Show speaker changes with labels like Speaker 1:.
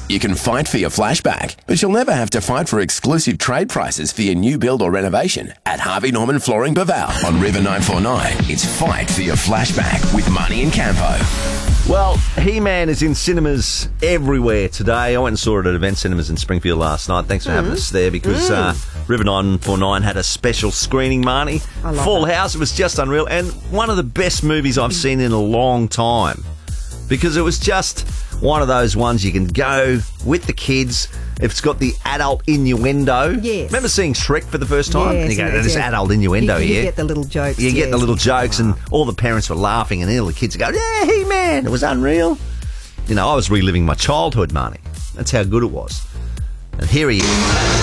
Speaker 1: You can fight for your flashback, but you'll never have to fight for exclusive trade prices for your new build or renovation at Harvey Norman Flooring Baval. On River 949, it's Fight for Your Flashback with Marnie and Campo.
Speaker 2: Well, He-Man is in cinemas everywhere today. I went and saw it at Event Cinemas in Springfield last night. Thanks for having us there because River 949 had a special screening, Marnie. Full house. It was just unreal. And one of the best movies I've seen in a long time because it was just one of those ones you can go with the kids. It's got the adult innuendo.
Speaker 3: Yes.
Speaker 2: Remember seeing Shrek for the first time?
Speaker 3: Yes,
Speaker 2: and you go,
Speaker 3: yes,
Speaker 2: this
Speaker 3: yes.
Speaker 2: adult innuendo
Speaker 3: you
Speaker 2: here.
Speaker 3: You get the little jokes.
Speaker 2: You get the little jokes, and all the parents were laughing, and all the kids go, yeah, He-Man. It was unreal. You know, I was reliving my childhood, Marnie. That's how good it was. And here he is.